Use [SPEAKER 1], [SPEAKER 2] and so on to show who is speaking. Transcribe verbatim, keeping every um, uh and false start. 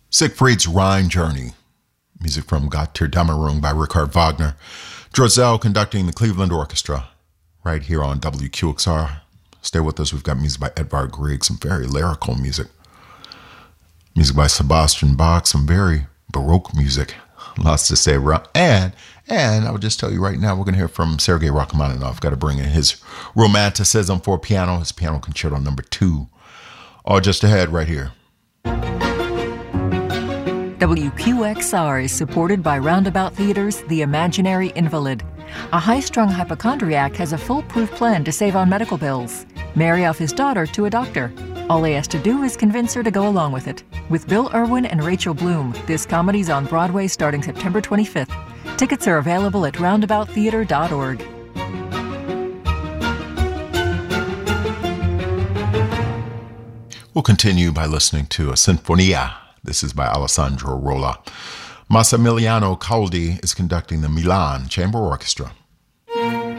[SPEAKER 1] Siegfried's Rhine Journey. Music from Götterdämmerung by Richard Wagner. Drozel conducting the Cleveland Orchestra right here on W Q X R. Stay with us. We've got music by Edvard Grieg, some very lyrical music. Music by Sebastian Bach, some very Baroque music. Lots to say around. And, and I would just tell you right now, we're going to hear from Sergei Rachmaninoff. Got to bring in his Romanticism for piano, his piano concerto number two. All just ahead right here.
[SPEAKER 2] W Q X R is supported by Roundabout Theater's The Imaginary Invalid. A high-strung hypochondriac has a foolproof plan to save on medical bills. Marry off his daughter to a doctor. All he has to do is convince her to go along with it. With Bill Irwin and Rachel Bloom, this comedy's on Broadway starting September twenty-fifth. Tickets are available at roundabout theater dot org.
[SPEAKER 1] We'll continue by listening to a Sinfonia. This is by Alessandro Rolla. Massimiliano Caldi is conducting the Milan Chamber Orchestra.